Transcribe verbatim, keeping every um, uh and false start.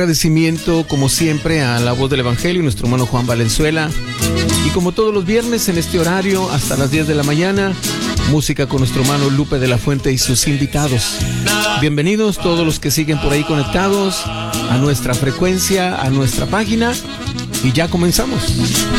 Agradecimiento como siempre a La Voz del Evangelio, nuestro hermano Juan Valenzuela. Y como todos los viernes en este horario hasta las diez de la mañana, música con nuestro hermano Lupe de la Fuente y sus invitados. Bienvenidos todos los que siguen por ahí conectados a nuestra frecuencia, a nuestra página, y ya comenzamos.